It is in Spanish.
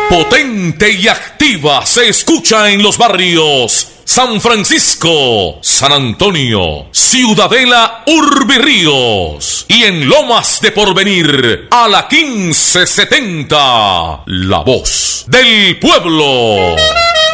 Potente y activa se escucha en los barrios San Francisco, San Antonio, Ciudadela, Urbirríos y en Lomas de Porvenir a la 1570. La voz del pueblo.